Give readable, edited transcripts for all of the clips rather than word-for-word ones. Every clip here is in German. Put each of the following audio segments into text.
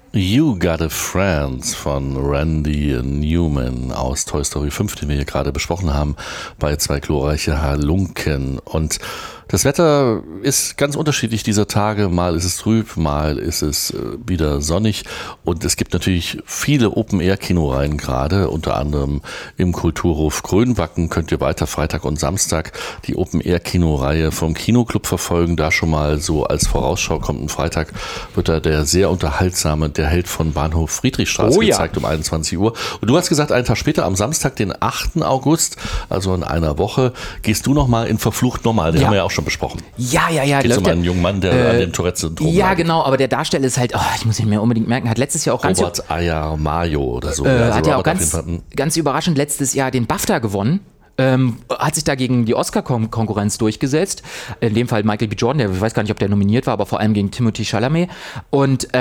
You Got a Friend von Randy Newman aus Toy Story 5, den wir hier gerade besprochen haben, bei zwei glorreiche Halunken. Und das Wetter ist ganz unterschiedlich dieser Tage. Mal ist es trüb, mal ist es wieder sonnig. Und es gibt natürlich viele Open-Air-Kinoreihen gerade, unter anderem im Kulturhof Grönbacken könnt ihr weiter Freitag und Samstag die Open-Air-Kinoreihe vom Kinoclub verfolgen. Da schon mal so als Vorausschau kommt ein Freitag, wird da der sehr unterhaltsame Der Held von Bahnhof Friedrichstraße gezeigt um 21 Uhr. Und du hast gesagt, einen Tag später, am Samstag, den 8. August, also in einer Woche, gehst du nochmal in Verflucht Normal. Den haben wir ja auch schon besprochen. Ja. Geht um einen jungen Mann, der an dem Tourette-Syndrom leidet. Genau, aber der Darsteller ist halt, ich muss ihn mir unbedingt merken, hat letztes Jahr auch Robert Ayar-Mayo oder so. Hat ja auch ganz überraschend letztes Jahr den BAFTA gewonnen. Hat sich da gegen die Oscar-Konkurrenz durchgesetzt. In dem Fall Michael B. Jordan, ich weiß gar nicht, ob der nominiert war, aber vor allem gegen Timothée Chalamet. Und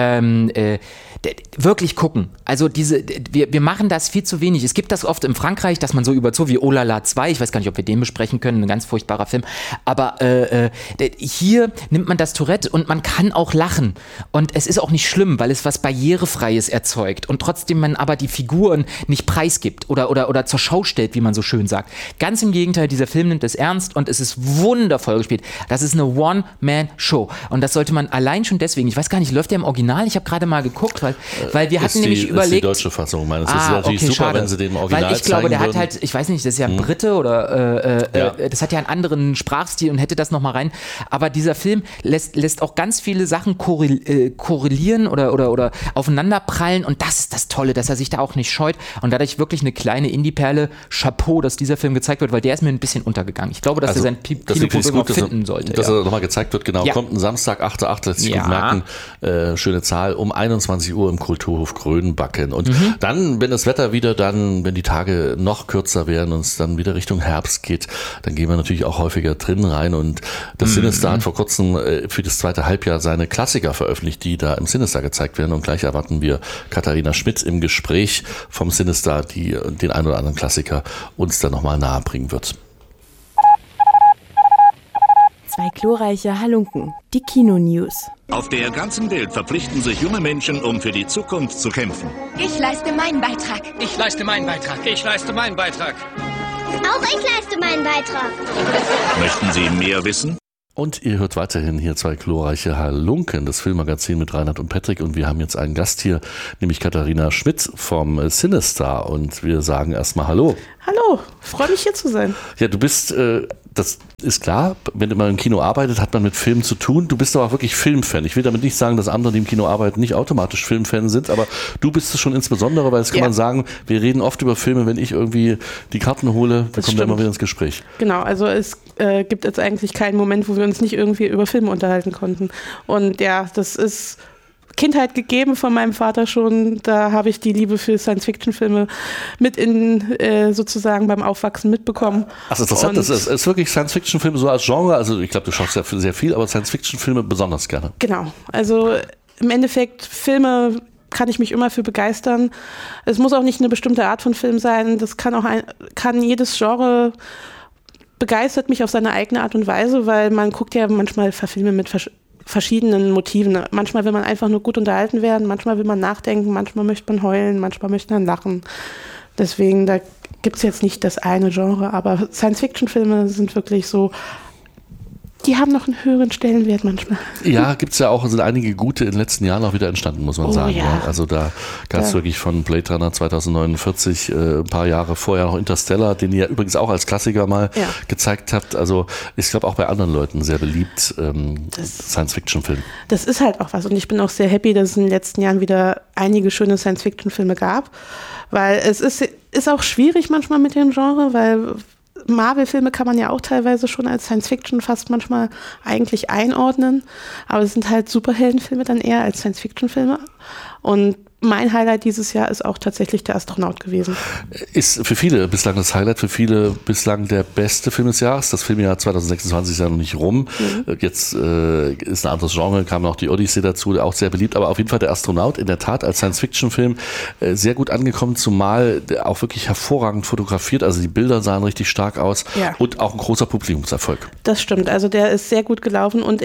wirklich gucken. Also wir machen das viel zu wenig. Es gibt das oft in Frankreich, dass man so wie Oh la la 2, ich weiß gar nicht, ob wir den besprechen können, ein ganz furchtbarer Film. Aber hier nimmt man das Tourette und man kann auch lachen. Und es ist auch nicht schlimm, weil es was Barrierefreies erzeugt und trotzdem man aber die Figuren nicht preisgibt oder zur Schau stellt, wie man so schön sagt. Ganz im Gegenteil, dieser Film nimmt es ernst und es ist wundervoll gespielt. Das ist eine One-Man-Show. Und das sollte man allein schon deswegen, ich weiß gar nicht, läuft der im Original? Ich habe gerade mal geguckt, weil wir hatten nämlich überlegt. Das ist die deutsche Fassung meines. Das ist natürlich super, schade, wenn sie den im Original zeigen. Weil ich glaube, der hat halt, ich weiß nicht, das ist ja ein Brite oder das hat ja einen anderen Sprachstil und hätte das nochmal rein. Aber dieser Film lässt auch ganz viele Sachen korrelieren oder aufeinanderprallen und das ist das Tolle, dass er sich da auch nicht scheut und dadurch wirklich eine kleine Indie-Perle, Chapeau, dass dieser Film gezeigt wird, weil der ist mir ein bisschen untergegangen. Ich glaube, dass er sein Kinoprogramm finden sollte. Dass er nochmal gezeigt wird, genau. Ja. Kommt ein Samstag, 8.8., lässt sich gut merken. Schöne Zahl, um 21 Uhr im Kulturhof Grönbacken. Und dann, wenn das Wetter wenn die Tage noch kürzer werden und es dann wieder Richtung Herbst geht, dann gehen wir natürlich auch häufiger drin rein. Und das Cinestar hat vor kurzem für das zweite Halbjahr seine Klassiker veröffentlicht, die da im Cinestar gezeigt werden. Und gleich erwarten wir Katharina Schmidt im Gespräch vom Cinestar, die den ein oder anderen Klassiker uns dann nochmal nahebringen wird. Zwei glorreiche Halunken, die Kino-News. Auf der ganzen Welt verpflichten sich junge Menschen, um für die Zukunft zu kämpfen. Ich leiste meinen Beitrag. Ich leiste meinen Beitrag. Ich leiste meinen Beitrag. Auch ich leiste meinen Beitrag. Möchten Sie mehr wissen? Und ihr hört weiterhin hier zwei glorreiche Halunken, das Filmmagazin mit Reinhard und Patrick. Und wir haben jetzt einen Gast hier, nämlich Katharina Schmidt vom Cinestar. Und wir sagen erstmal Hallo. Hallo, freue mich hier zu sein. Ja, du bist, das ist klar, wenn man im Kino arbeitet, hat man mit Filmen zu tun. Du bist aber auch wirklich Filmfan. Ich will damit nicht sagen, dass andere, die im Kino arbeiten, nicht automatisch Filmfan sind, aber du bist es schon insbesondere, weil das kann man sagen, wir reden oft über Filme, wenn ich irgendwie die Karten hole, dann kommen wir immer wieder ins Gespräch. Genau, also es gibt jetzt eigentlich keinen Moment, wo wir uns nicht irgendwie über Filme unterhalten konnten. Und ja, das ist Kindheit gegeben von meinem Vater schon. Da habe ich die Liebe für Science-Fiction-Filme mit sozusagen beim Aufwachsen mitbekommen. Ach, interessant. Das ist wirklich Science-Fiction-Filme so als Genre. Also ich glaube, du schaust ja sehr viel, aber Science-Fiction-Filme besonders gerne. Genau. Also im Endeffekt Filme kann ich mich immer für begeistern. Es muss auch nicht eine bestimmte Art von Film sein. Das kann jedes Genre begeistert mich auf seine eigene Art und Weise, weil man guckt ja manchmal Filme mit verschiedenen Motiven. Manchmal will man einfach nur gut unterhalten werden, manchmal will man nachdenken, manchmal möchte man heulen, manchmal möchte man lachen. Deswegen, da gibt es jetzt nicht das eine Genre, aber Science-Fiction-Filme sind wirklich so, die haben noch einen höheren Stellenwert manchmal. Ja, gibt es ja auch, sind einige gute in den letzten Jahren auch wieder entstanden, muss man sagen. Ja. Also da gab es wirklich von Blade Runner 2049 ein paar Jahre vorher noch Interstellar, den ihr übrigens auch als Klassiker mal gezeigt habt. Also ich glaube auch bei anderen Leuten sehr beliebt, Science-Fiction-Film. Das ist halt auch was und ich bin auch sehr happy, dass es in den letzten Jahren wieder einige schöne Science-Fiction-Filme gab, weil es ist auch schwierig manchmal mit dem Genre, weil Marvel-Filme kann man ja auch teilweise schon als Science-Fiction fast manchmal eigentlich einordnen, aber es sind halt Superheldenfilme dann eher als Science-Fiction-Filme und mein Highlight dieses Jahr ist auch tatsächlich Der Astronaut gewesen. Ist für viele bislang das Highlight, für viele bislang der beste Film des Jahres. Das Filmjahr 2026 ist ja noch nicht rum. Jetzt ist ein anderes Genre, kam noch die Odyssee dazu, auch sehr beliebt. Aber auf jeden Fall Der Astronaut in der Tat als Science-Fiction-Film sehr gut angekommen, zumal auch wirklich hervorragend fotografiert. Also die Bilder sahen richtig stark aus und auch ein großer Publikumserfolg. Das stimmt, also der ist sehr gut gelaufen und ich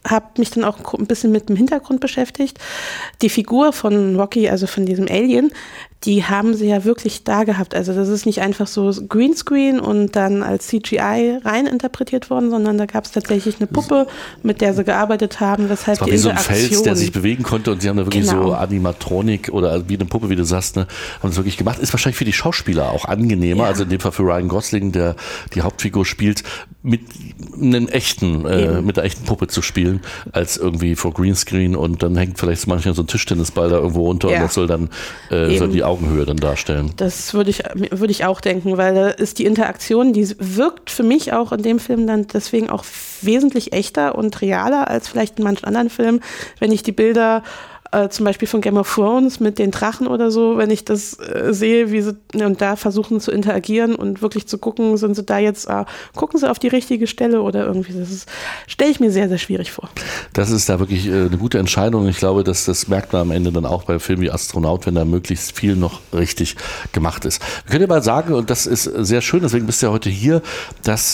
habe mich dann auch ein bisschen mit dem Hintergrund beschäftigt. Die Figur von Rocky, also von diesem Alien, die haben sie ja wirklich da gehabt. Also das ist nicht einfach so Greenscreen und dann als CGI rein interpretiert worden, sondern da gab es tatsächlich eine Puppe, mit der sie gearbeitet haben, weshalb das war die wie so ein Interaktion... Fels, der sich bewegen konnte und sie haben da wirklich Genau. so Animatronik oder wie eine Puppe, wie du sagst, ne, haben es wirklich gemacht. Ist wahrscheinlich für die Schauspieler auch angenehmer, also in dem Fall für Ryan Gosling, der die Hauptfigur spielt, mit einer echten Puppe zu spielen, als irgendwie vor Greenscreen und dann hängt vielleicht manchmal so ein Tischtennisball da irgendwo runter und das soll dann soll die Augenhöhe dann darstellen. Das würde ich auch denken, weil da ist die Interaktion, die wirkt für mich auch in dem Film dann deswegen auch wesentlich echter und realer als vielleicht in manchen anderen Filmen, wenn ich die Bilder zum Beispiel von Game of Thrones mit den Drachen oder so, wenn ich das sehe, wie sie und da versuchen zu interagieren und wirklich zu gucken, sind sie da jetzt, gucken sie auf die richtige Stelle oder irgendwie, das stelle ich mir sehr, sehr schwierig vor. Das ist da wirklich eine gute Entscheidung. Ich glaube, das merkt man am Ende dann auch bei Filmen wie Astronaut, wenn da möglichst viel noch richtig gemacht ist. Wir können ja mal sagen, und das ist sehr schön, deswegen bist du ja heute hier, dass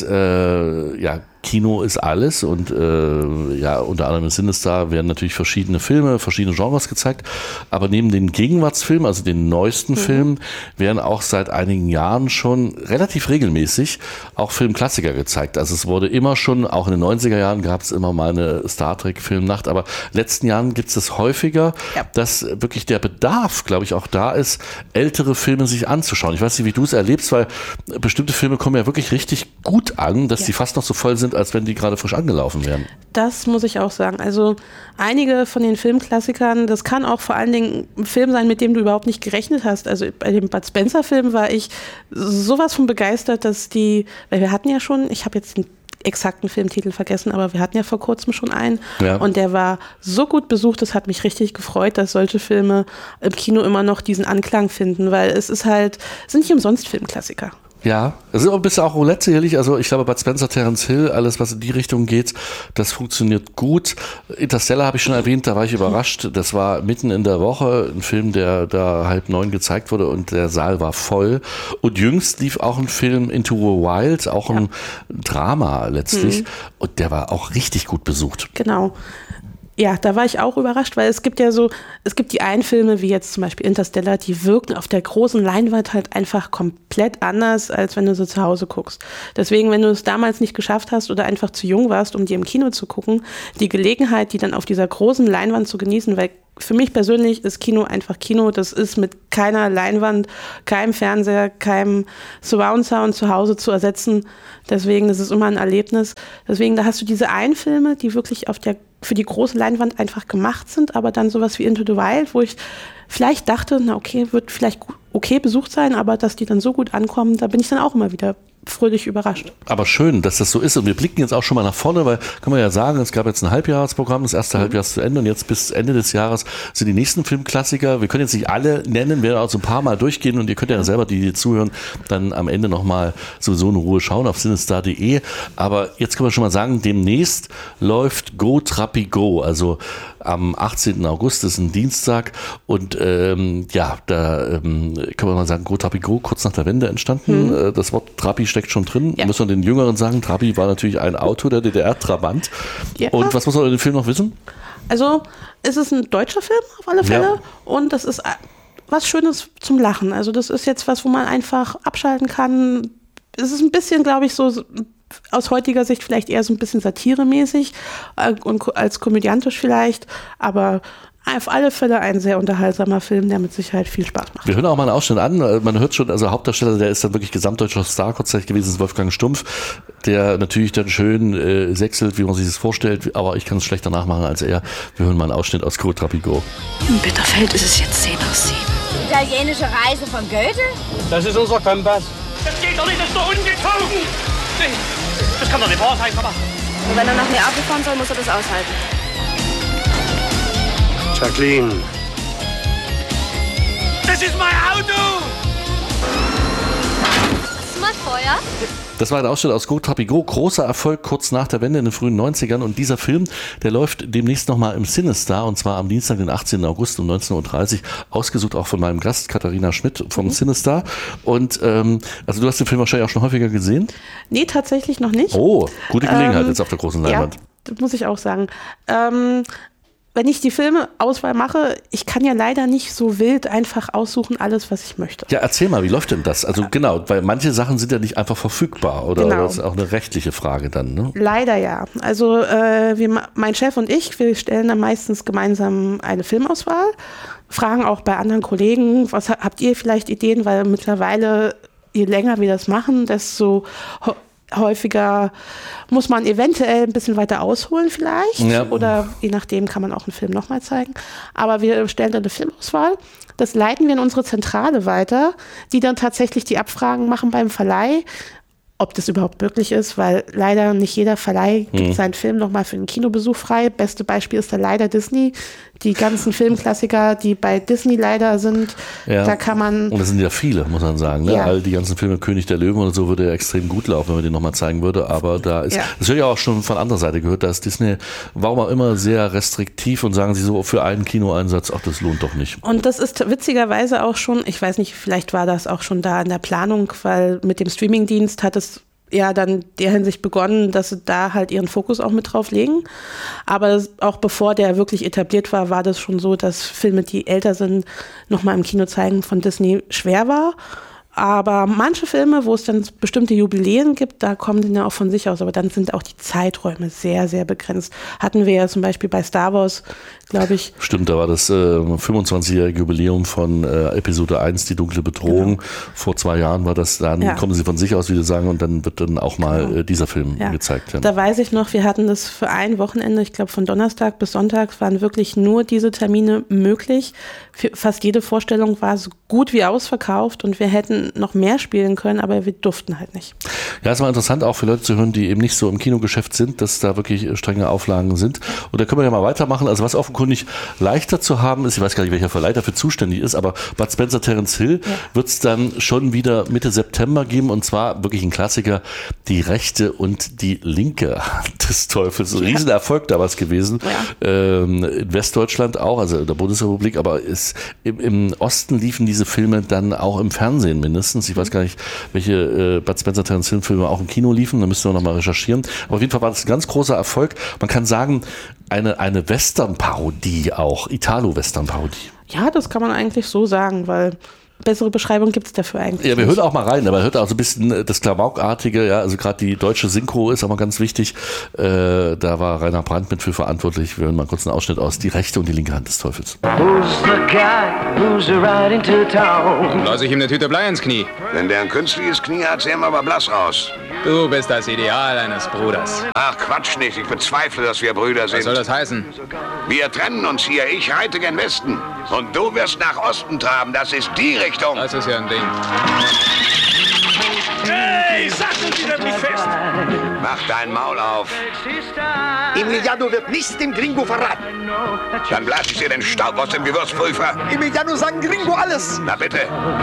Kino ist alles und unter anderem in Sinister werden natürlich verschiedene Filme, verschiedene Genres gezeigt, aber neben den Gegenwartsfilmen, also den neuesten Filmen, werden auch seit einigen Jahren schon relativ regelmäßig auch Filmklassiker gezeigt. Also es wurde immer schon, auch in den 90er Jahren gab es immer mal eine Star Trek Filmnacht, aber in den letzten Jahren gibt es das häufiger, dass wirklich der Bedarf, glaube ich, auch da ist, ältere Filme sich anzuschauen. Ich weiß nicht, wie du es erlebst, weil bestimmte Filme kommen ja wirklich richtig gut an, dass die fast noch so voll sind, als wenn die gerade frisch angelaufen wären. Das muss ich auch sagen. Also einige von den Filmklassikern, das kann auch vor allen Dingen ein Film sein, mit dem du überhaupt nicht gerechnet hast. Also bei dem Bud Spencer-Film war ich sowas von begeistert, dass weil wir hatten ja schon, ich habe jetzt den exakten Filmtitel vergessen, aber wir hatten ja vor kurzem schon einen und der war so gut besucht, das hat mich richtig gefreut, dass solche Filme im Kino immer noch diesen Anklang finden, weil es sind nicht umsonst Filmklassiker. Ja, es ist auch ein bisschen auch Roulette sicherlich, also ich glaube Bud Spencer, Terence Hill, alles was in die Richtung geht, das funktioniert gut. Interstellar habe ich schon erwähnt, da war ich überrascht, das war mitten in der Woche, ein Film, der da 8:30 gezeigt wurde und der Saal war voll und jüngst lief auch ein Film Into the Wild, auch ein Drama letztlich und der war auch richtig gut besucht. Genau. Ja, da war ich auch überrascht, weil es gibt die einen Filme, wie jetzt zum Beispiel Interstellar, die wirken auf der großen Leinwand halt einfach komplett anders, als wenn du so zu Hause guckst. Deswegen, wenn du es damals nicht geschafft hast oder einfach zu jung warst, um dir im Kino zu gucken, die Gelegenheit, die dann auf dieser großen Leinwand zu genießen, weil für mich persönlich ist Kino einfach Kino, das ist mit keiner Leinwand, keinem Fernseher, keinem Surround-Sound zu Hause zu ersetzen. Deswegen, das ist immer ein Erlebnis. Deswegen, da hast du diese einen Filme, die wirklich für die große Leinwand einfach gemacht sind, aber dann sowas wie Into the Wild, wo ich vielleicht dachte, wird vielleicht okay besucht sein, aber dass die dann so gut ankommen, da bin ich dann auch immer wieder fröhlich überrascht. Aber schön, dass das so ist und wir blicken jetzt auch schon mal nach vorne, weil kann man ja sagen, es gab jetzt ein Halbjahresprogramm, das erste Halbjahr ist zu Ende und jetzt bis Ende des Jahres sind die nächsten Filmklassiker. Wir können jetzt nicht alle nennen, werden auch so ein paar Mal durchgehen und ihr könnt ja selber, die zuhören, dann am Ende nochmal sowieso in Ruhe schauen auf sinister.de. Aber jetzt können wir schon mal sagen, demnächst läuft Go Trappi Go, also am 18. August ist ein Dienstag und da kann man mal sagen, Go Trappi Go, kurz nach der Wende entstanden. Das Wort Trappi steckt schon drin. Ja. Muss man den Jüngeren sagen, Trappi war natürlich ein Auto der DDR-Trabant. Ja. Und was muss man in dem Film noch wissen? Also es ist ein deutscher Film auf alle Fälle und das ist was Schönes zum Lachen. Also das ist jetzt was, wo man einfach abschalten kann. Es ist ein bisschen, glaube ich, so aus heutiger Sicht vielleicht eher so ein bisschen satiremäßig und als komödiantisch vielleicht, aber auf alle Fälle ein sehr unterhaltsamer Film, der mit Sicherheit viel Spaß macht. Wir hören auch mal einen Ausschnitt an. Man hört schon, also Hauptdarsteller, der ist dann wirklich gesamtdeutscher Star kurzzeitig gewesen, ist Wolfgang Stumpf, der natürlich dann schön sechselt, wie man sich das vorstellt, aber ich kann es schlechter nachmachen als er. Wir hören mal einen Ausschnitt aus Go Trappi Go. In Bitterfeld ist es jetzt 7:10. Italienische Reise von Goethe? Das ist unser Kompass. Das geht doch nicht, das ist doch ungezogen. Nee, das kann doch nicht wahr sein, Papa. Und wenn er nach Neapel fahren soll, muss er das aushalten. Jacqueline. Das ist mein Auto! Hast du mal Feuer? Das war ein Ausschnitt aus Go Trappi Go, großer Erfolg kurz nach der Wende in den frühen 90ern und dieser Film, der läuft demnächst nochmal im Sinister und zwar am Dienstag, den 18. August um 19.30 Uhr, ausgesucht auch von meinem Gast Katharina Schmidt vom Sinister und also du hast den Film wahrscheinlich auch schon häufiger gesehen? Nee, tatsächlich noch nicht. Oh, gute Gelegenheit jetzt auf der großen Leinwand. Ja. das muss ich auch sagen. Wenn ich die Filmeauswahl mache, ich kann ja leider nicht so wild einfach aussuchen, alles, was ich möchte. Ja, erzähl mal, wie läuft denn das? Also genau, weil manche Sachen sind ja nicht einfach verfügbar, oder? Genau. Oder das ist auch eine rechtliche Frage dann, ne? Leider ja. Also mein Chef und ich, wir stellen dann meistens gemeinsam eine Filmauswahl, fragen auch bei anderen Kollegen, was habt ihr vielleicht Ideen, weil mittlerweile, je länger wir das machen, desto häufiger muss man eventuell ein bisschen weiter ausholen vielleicht, ja. Oder je nachdem kann man auch einen Film nochmal zeigen. Aber wir stellen dann eine Filmauswahl, das leiten wir in unsere Zentrale weiter, die dann tatsächlich die Abfragen machen beim Verleih, ob das überhaupt möglich ist, weil leider nicht jeder Verleih gibt seinen Film nochmal für einen Kinobesuch frei. Beste Beispiel ist da leider Disney. Die ganzen Filmklassiker, die bei Disney leider sind, da kann man... Und das sind ja viele, muss man sagen. Ne? Ja. All die ganzen Filme, König der Löwen oder so, würde ja extrem gut laufen, wenn man den nochmal zeigen würde. Aber da ist, das habe ich auch schon von anderer Seite gehört, da ist Disney, warum auch immer, sehr restriktiv und sagen sie so, für einen Kinoeinsatz, ach, das lohnt doch nicht. Und das ist witzigerweise auch schon, ich weiß nicht, vielleicht war das auch schon da in der Planung, weil mit dem Streamingdienst hat es ja dann der Hinsicht begonnen, dass sie da halt ihren Fokus auch mit drauf legen. Aber auch bevor der wirklich etabliert war, war das schon so, dass Filme, die älter sind, nochmal im Kino zeigen von Disney schwer war. Aber manche Filme, wo es dann bestimmte Jubiläen gibt, da kommen die dann auch von sich aus. Aber dann sind auch die Zeiträume sehr, sehr begrenzt. Hatten wir ja zum Beispiel bei Star Wars, glaube ich. Stimmt, da war das 25-jährige Jubiläum von Episode 1, die dunkle Bedrohung. Genau. Vor 2 Jahren war das, dann kommen sie von sich aus, wie Sie sagen, und dann wird dann auch mal dieser Film gezeigt. Ja. Da weiß ich noch, wir hatten das für ein Wochenende, ich glaube von Donnerstag bis Sonntag waren wirklich nur diese Termine möglich. Fast jede Vorstellung war so gut wie ausverkauft und wir hätten noch mehr spielen können, aber wir durften halt nicht. Ja, es war interessant auch für Leute zu hören, die eben nicht so im Kinogeschäft sind, dass da wirklich strenge Auflagen sind. Und da können wir ja mal weitermachen. Also was offenkundig leichter zu haben ist, ich weiß gar nicht, welcher Verleih dafür zuständig ist, aber Bud Spencer, Terence Hill wird es dann schon wieder Mitte September geben, und zwar wirklich ein Klassiker, Die rechte und die linke Hand des Teufels. Ein Riesenerfolg damals gewesen. Ja. In Westdeutschland auch, also in der Bundesrepublik, aber im Osten liefen diese Filme dann auch im Fernsehen mindestens. Ich weiß gar nicht, welche Bud Spencer, Terence Hill Filme auch im Kino liefen, da müssen wir nochmal recherchieren. Aber auf jeden Fall war das ein ganz großer Erfolg. Man kann sagen, eine Western-Parodie auch, Italo-Western-Parodie. Ja, das kann man eigentlich so sagen, weil bessere Beschreibung gibt es dafür eigentlich. Ja, wir hören auch mal rein, aber hört auch so ein bisschen das Klamaukartige, ja, also gerade die deutsche Synchro ist auch mal ganz wichtig. Da war Rainer Brandt mit für verantwortlich. Wir hören mal kurz einen Ausschnitt aus Die rechte und die linke Hand des Teufels. Blasse ich ihm eine Tüte Blei ins Knie. Wenn der ein künstliches Knie hat, sehen wir aber blass aus. Du bist das Ideal eines Bruders. Ach, Quatsch nicht. Ich bezweifle, dass wir Brüder sind. Was soll das heißen? Wir trennen uns hier. Ich reite gen Westen. Und du wirst nach Osten traben. Das ist die Richtung. Das ist ja ein Ding. Hey, satteln Sie das nicht fest! Mach dein Maul auf. Emiliano wird nichts dem Gringo verraten. Dann blas ich dir den Staub aus dem Gewürzpulver. Emiliano sagen Gringo alles. Na bitte.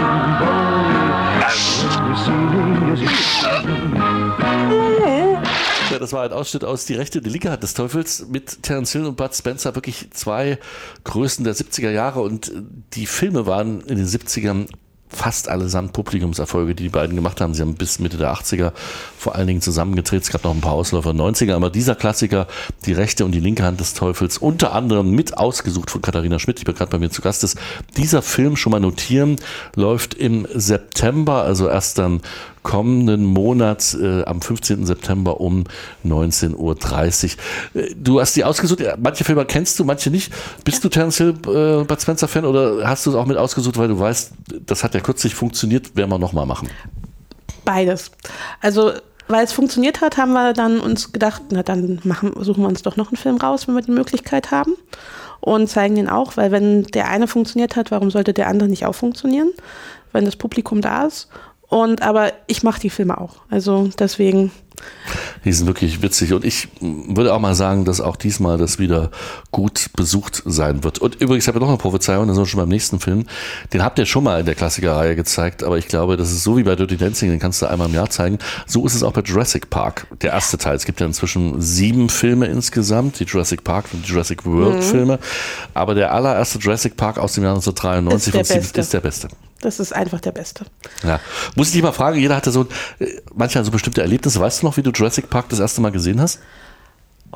Ja, das war ein Ausschnitt aus Die rechte und die linke Hand des Teufels mit Terence Hill und Bud Spencer, wirklich 2 Größen der 70er Jahre, und die Filme waren in den 70ern fast allesamt Publikumserfolge, die beiden gemacht haben. Sie haben bis Mitte der 80er vor allen Dingen zusammengetreten. Es gab noch ein paar Ausläufer in den 90er, aber dieser Klassiker, Die rechte und die linke Hand des Teufels, unter anderem mit ausgesucht von Katharina Schmidt, die gerade bei mir zu Gast ist. Dieser Film, schon mal notieren, läuft im September, also erst dann kommenden Monat, am 15. September um 19:30 Uhr. Du hast die ausgesucht, manche Filme kennst du, manche nicht. Bist du Terence Hill, Bud Spencer Fan, oder hast du es auch mit ausgesucht, weil du weißt, das hat ja kürzlich funktioniert, werden wir nochmal machen? Beides. Also, weil es funktioniert hat, haben wir dann uns gedacht, na dann suchen wir uns doch noch einen Film raus, wenn wir die Möglichkeit haben, und zeigen den auch, weil wenn der eine funktioniert hat, warum sollte der andere nicht auch funktionieren, wenn das Publikum da ist? Aber ich mache die Filme auch, also deswegen. Die sind wirklich witzig, und ich würde auch mal sagen, dass auch diesmal das wieder gut besucht sein wird. Und übrigens, ich habe noch eine Prophezeiung, das ist schon beim nächsten Film. Den habt ihr schon mal in der Klassikerreihe gezeigt, aber ich glaube, das ist so wie bei Dirty Dancing, den kannst du einmal im Jahr zeigen. So ist es auch bei Jurassic Park, der erste Teil. Es gibt ja inzwischen 7 Filme insgesamt, die Jurassic Park und die Jurassic World Filme. Aber der allererste Jurassic Park aus dem Jahr 1993 ist der beste. Das ist einfach der Beste. Ja. Muss ich dich mal fragen, jeder hatte manchmal so bestimmte Erlebnisse. Weißt du noch, wie du Jurassic Park das erste Mal gesehen hast? Oh Gott,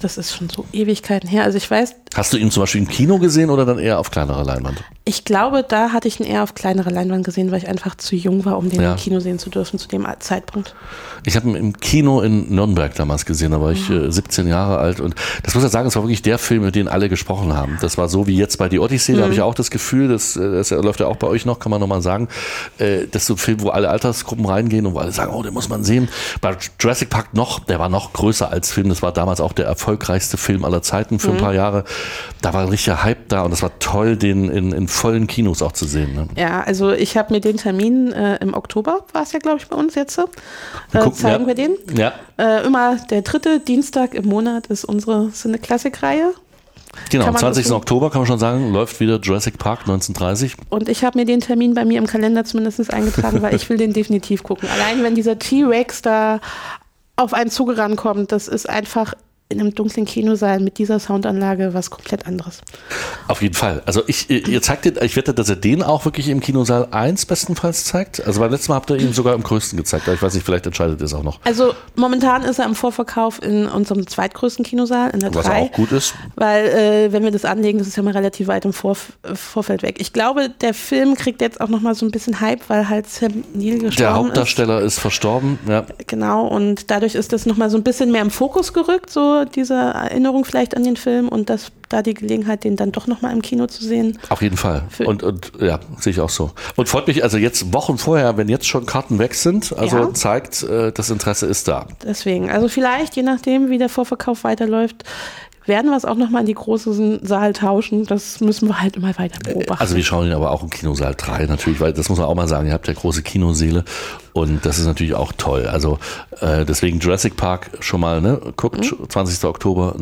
das ist schon so Ewigkeiten her. Also ich weiß. Hast du ihn zum Beispiel im Kino gesehen oder dann eher auf kleinerer Leinwand? Ich glaube, da hatte ich ihn eher auf kleinerer Leinwand gesehen, weil ich einfach zu jung war, um den im Kino sehen zu dürfen zu dem Zeitpunkt. Ich habe ihn im Kino in Nürnberg damals gesehen, da war ich 17 Jahre alt und das muss ich sagen, es war wirklich der Film, über den alle gesprochen haben. Das war so wie jetzt bei Die Odyssee, da habe ich auch das Gefühl, das läuft ja auch bei euch noch, kann man nochmal sagen, das ist so ein Film, wo alle Altersgruppen reingehen und wo alle sagen, oh, den muss man sehen. Bei Jurassic Park der war noch größer als Film, das war damals auch der erfolgreichste Film aller Zeiten für ein paar Jahre. Da war ein richtiger Hype da und es war toll, den in vollen Kinos auch zu sehen. Ne? Ja, also ich habe mir den Termin im Oktober, war es ja glaube ich bei uns jetzt, zeigen wir den. Ja. Immer der 3. Dienstag im Monat ist unsere Cine-Classic-Reihe. Genau, am 20. Oktober kann man schon sagen, läuft wieder Jurassic Park 1930. Und ich habe mir den Termin bei mir im Kalender zumindest eingetragen, weil ich will den definitiv gucken. Allein wenn dieser T-Rex da auf einen Zug rankommt, das ist einfach in einem dunklen Kinosaal mit dieser Soundanlage was komplett anderes. Auf jeden Fall. Also ihr zeigt den, ich wette, dass er den auch wirklich im Kinosaal 1 bestenfalls zeigt. Also beim letzten Mal habt ihr ihn sogar im größten gezeigt. Aber ich weiß nicht, vielleicht entscheidet ihr es auch noch. Also momentan ist er im Vorverkauf in unserem zweitgrößten Kinosaal, in der 3. Was auch gut ist. Weil wenn wir das anlegen, das ist ja mal relativ weit im Vorfeld weg. Ich glaube, der Film kriegt jetzt auch nochmal so ein bisschen Hype, weil halt Sam Neill gestorben ist. Der Hauptdarsteller ist verstorben. Ja. Genau, und dadurch ist das nochmal so ein bisschen mehr im Fokus gerückt, so diese Erinnerung vielleicht an den Film und da die Gelegenheit, den dann doch nochmal im Kino zu sehen. Auf jeden Fall. Und ja, sehe ich auch so. Und freut mich, also jetzt Wochen vorher, wenn jetzt schon Karten weg sind, also zeigt, das Interesse ist da. Deswegen, also vielleicht, je nachdem, wie der Vorverkauf weiterläuft, werden wir es auch nochmal in die großen Saal tauschen. Das müssen wir halt immer weiter beobachten. Also wir schauen ihn aber auch im Kinosaal 3 natürlich, weil das muss man auch mal sagen, ihr habt ja große Kinosäle und das ist natürlich auch toll. Also deswegen Jurassic Park schon mal, ne? Guckt, 20. Oktober,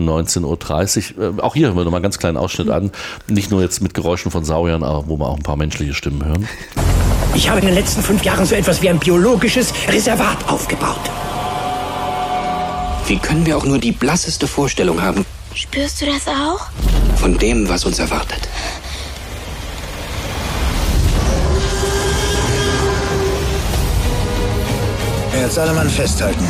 19.30 Uhr. Auch hier hören wir nochmal einen ganz kleinen Ausschnitt an. Nicht nur jetzt mit Geräuschen von Sauriern, aber wo wir auch ein paar menschliche Stimmen hören. Ich habe in den letzten 5 Jahren so etwas wie ein biologisches Reservat aufgebaut. Wie können wir auch nur die blasseste Vorstellung haben? Spürst du das auch? Von dem, was uns erwartet. Jetzt alle Mann festhalten.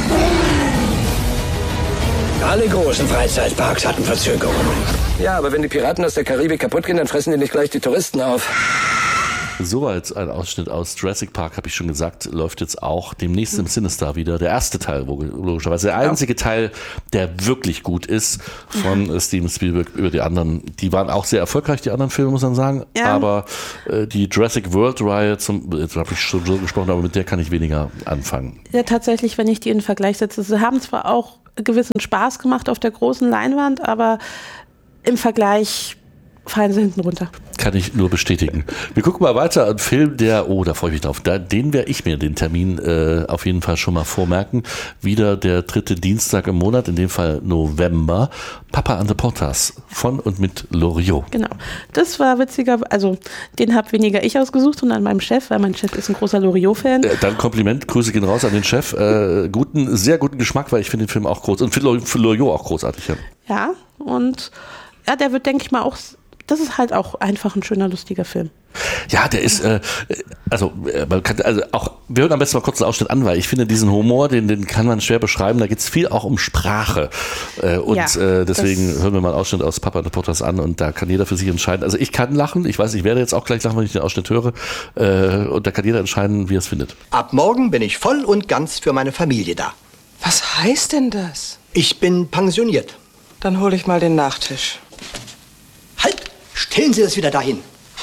Alle großen Freizeitparks hatten Verzögerungen. Ja, aber wenn die Piraten aus der Karibik kaputt gehen, dann fressen die nicht gleich die Touristen auf. Soweit ein Ausschnitt aus Jurassic Park, habe ich schon gesagt, läuft jetzt auch demnächst im Cinestar wieder. Der erste Teil, logischerweise der einzige Teil, der wirklich gut ist von Steven Spielberg. Über die anderen, die waren auch sehr erfolgreich, die anderen Filme, muss man sagen. Ja. Aber die Jurassic World-Reihe, jetzt habe ich schon so gesprochen, aber mit der kann ich weniger anfangen. Ja, tatsächlich, wenn ich die in Vergleich setze, sie haben zwar auch gewissen Spaß gemacht auf der großen Leinwand, aber im Vergleich fallen sie hinten runter. Kann ich nur bestätigen. Wir gucken mal weiter. Ein Film, da freue ich mich drauf. Den werde ich mir den Termin auf jeden Fall schon mal vormerken. Wieder der 3. Dienstag im Monat, in dem Fall November. Papa and the Potters von und mit Loriot. Genau. Das war witziger, also den habe weniger ich ausgesucht, sondern meinem Chef, weil mein Chef ist ein großer Loriot-Fan. Dann Kompliment, Grüße gehen raus an den Chef. Sehr guten Geschmack, weil ich finde den Film auch groß und finde Loriot auch großartig. Ja, und ja, der wird, denke ich mal, auch. Das ist halt auch einfach ein schöner, lustiger Film. Ja, der ist, man kann, auch, wir hören am besten mal kurz einen Ausschnitt an, weil ich finde, diesen Humor, den kann man schwer beschreiben, da geht es viel auch um Sprache. Deswegen hören wir mal einen Ausschnitt aus Papa and the Potters an und da kann jeder für sich entscheiden. Also ich kann lachen, ich weiß, ich werde jetzt auch gleich lachen, wenn ich den Ausschnitt höre und da kann jeder entscheiden, wie er es findet. Ab morgen bin ich voll und ganz für meine Familie da. Was heißt denn das? Ich bin pensioniert. Dann hole ich mal den Nachtisch. Halt! Stellen Sie das wieder dahin.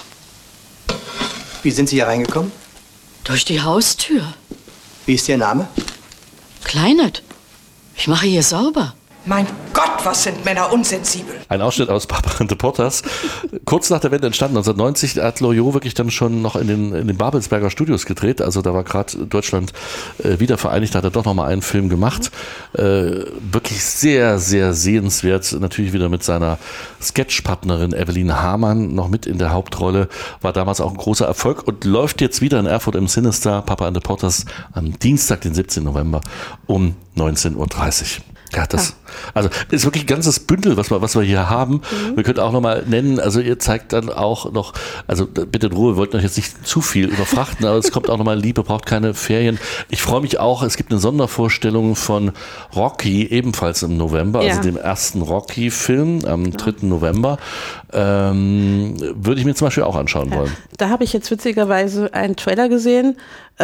Wie sind Sie hier reingekommen? Durch die Haustür. Wie ist Ihr Name? Kleinert. Ich mache hier sauber. Mein Gott, was sind Männer unsensibel. Ein Ausschnitt aus Papa and the Potters. Kurz nach der Wende entstanden, 1990 hat Loriot wirklich dann schon noch in den Babelsberger Studios gedreht. Also da war gerade Deutschland wieder vereinigt, da hat er doch noch mal einen Film gemacht. Wirklich sehr, sehr sehenswert. Natürlich wieder mit seiner Sketchpartnerin Evelyn Hamann noch mit in der Hauptrolle. War damals auch ein großer Erfolg und läuft jetzt wieder in Erfurt im Cinestar, Papa and the Potters, am Dienstag, den 17. November um 19.30 Uhr. Ja, also ist wirklich ein ganzes Bündel, was wir hier haben. Wir könnten auch nochmal nennen, also ihr zeigt dann auch noch, also bitte in Ruhe, wir wollten euch jetzt nicht zu viel überfrachten, aber es kommt auch nochmal Liebe, braucht keine Ferien. Ich freue mich auch, es gibt eine Sondervorstellung von Rocky, ebenfalls im November, also dem ersten Rocky-Film am 3. November. Würde ich mir zum Beispiel auch anschauen wollen. Da habe ich jetzt witzigerweise einen Trailer gesehen,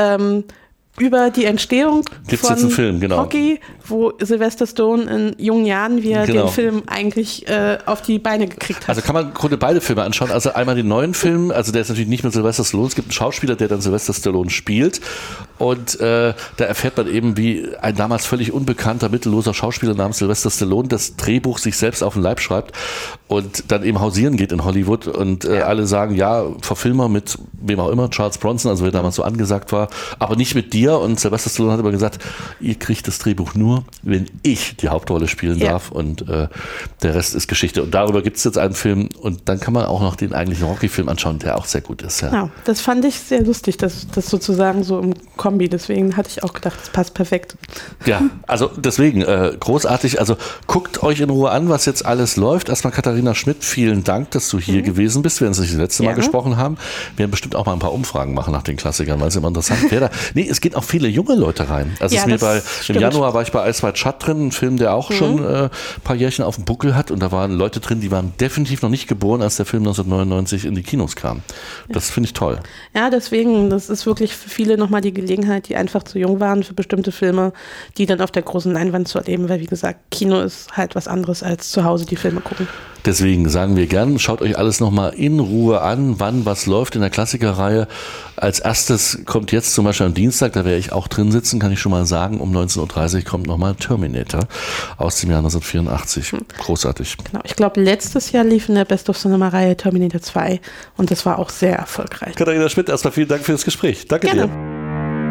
über die Entstehung Gibt's von jetzt einen Film, genau. Rocky, wo Sylvester Stone in jungen Jahren, wie er den Film eigentlich auf die Beine gekriegt hat. Also kann man im Grunde beide Filme anschauen. Also einmal den neuen Film, also der ist natürlich nicht mit Sylvester Stallone, es gibt einen Schauspieler, der dann Sylvester Stallone spielt und da erfährt man eben, wie ein damals völlig unbekannter, mittelloser Schauspieler namens Sylvester Stallone das Drehbuch sich selbst auf den Leib schreibt und dann eben hausieren geht in Hollywood und alle sagen, ja, Verfilmer mit wem auch immer, Charles Bronson, also wer damals so angesagt war, aber nicht mit dir. Und Sylvester Stallone hat aber gesagt, ihr kriegt das Drehbuch nur, wenn ich die Hauptrolle spielen darf und der Rest ist Geschichte. Und darüber gibt es jetzt einen Film und dann kann man auch noch den eigentlichen Rocky-Film anschauen, der auch sehr gut ist. Ja. Ja, das fand ich sehr lustig, das sozusagen so im Kombi, deswegen hatte ich auch gedacht, das passt perfekt. Ja, also deswegen großartig, also guckt euch in Ruhe an, was jetzt alles läuft. Erstmal Katharina Schmidt, vielen Dank, dass du hier gewesen bist, wir uns nicht das letzte Mal gesprochen haben. Wir werden bestimmt auch mal ein paar Umfragen machen nach den Klassikern, weil es immer interessant wäre. Nee, es geht auch viele junge Leute rein. Also im Januar war ich bei Ice White Shut drin, ein Film, der auch schon ein paar Jährchen auf dem Buckel hat und da waren Leute drin, die waren definitiv noch nicht geboren, als der Film 1999 in die Kinos kam. Das finde ich toll. Ja, deswegen, das ist wirklich für viele nochmal die Gelegenheit, die einfach zu jung waren für bestimmte Filme, die dann auf der großen Leinwand zu erleben, weil wie gesagt, Kino ist halt was anderes als zu Hause die Filme gucken. Deswegen sagen wir gern, schaut euch alles nochmal in Ruhe an, wann was läuft in der Klassikerreihe. Als erstes kommt jetzt zum Beispiel am Dienstag, da werde ich auch drin sitzen, kann ich schon mal sagen, um 19.30 Uhr kommt nochmal Terminator aus dem Jahr 1984. Großartig. Genau, ich glaube, letztes Jahr lief in der Best of Cinema-Reihe Terminator 2 und das war auch sehr erfolgreich. Katharina Schmidt, erstmal vielen Dank für das Gespräch. Danke dir.